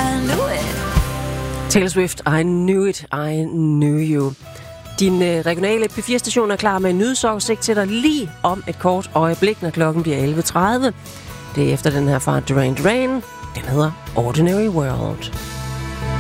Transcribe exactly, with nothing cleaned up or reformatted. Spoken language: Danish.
I knew it. Taylor Swift, I knew it, I knew you. Din øh, regionale P fire station er klar med en nyhedsoversigt til dig lige om et kort øjeblik, når klokken bliver elleve tredive. Det er efter den her fra Duran Duran. Den hedder Ordinary World.